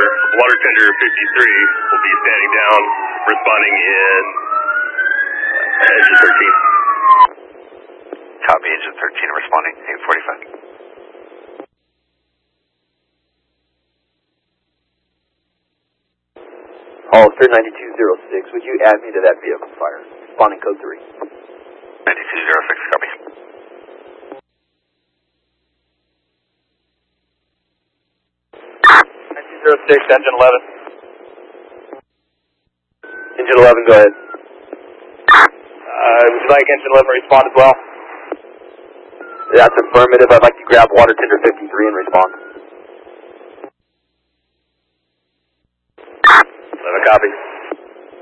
water tender 53 will be standing down, responding in engine 13. Copy, engine 13 responding, 845. Hollister 9206, would you add me to that vehicle fire? Responding code 3. 9206, copy. Engine 11. Engine 11, go ahead. Would you like engine 11 to respond as well? That's affirmative. I'd like to grab water tender 53 and respond. 11 copy.